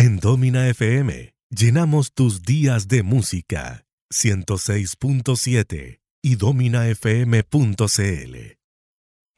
En Domina FM llenamos tus días de música. 106.7 y dominafm.cl.